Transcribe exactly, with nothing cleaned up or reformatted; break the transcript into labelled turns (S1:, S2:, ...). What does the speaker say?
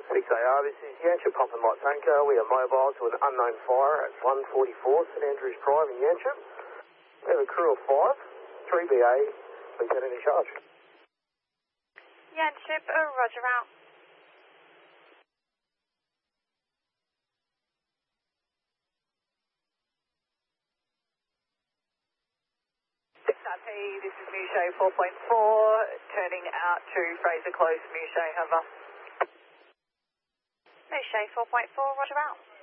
S1: six A R, this is Yanchep Papa Mike Tanko. We are mobile to an unknown fire at one forty-four St Andrews Drive in Yanchep. We have a crew of five, three B A, lieutenant in charge.
S2: Yanchep, uh, roger out.
S3: six R P, this is Mushay four point four, turning out to Fraser Close, Mushay, hover.
S2: Mushay four point four, roger out.